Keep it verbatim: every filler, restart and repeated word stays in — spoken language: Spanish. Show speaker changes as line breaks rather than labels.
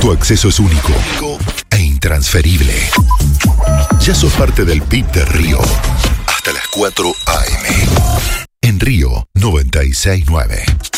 Tu acceso es único e intransferible. Ya sos parte del P I B de Río. Hasta las cuatro a eme. En Río noventa y seis punto nueve.